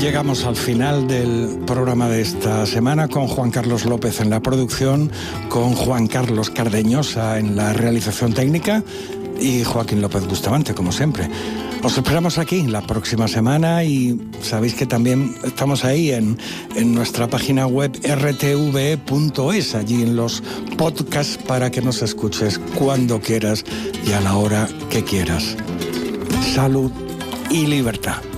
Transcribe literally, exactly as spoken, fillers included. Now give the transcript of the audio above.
Llegamos al final del programa de esta semana con Juan Carlos López en la producción, con Juan Carlos Cardeñosa en la realización técnica y Joaquín López Bustamante, como siempre. Os esperamos aquí la próxima semana y sabéis que también estamos ahí en, en nuestra página web erre te ve punto es, allí en los podcasts para que nos escuches cuando quieras y a la hora que quieras. Salud y libertad.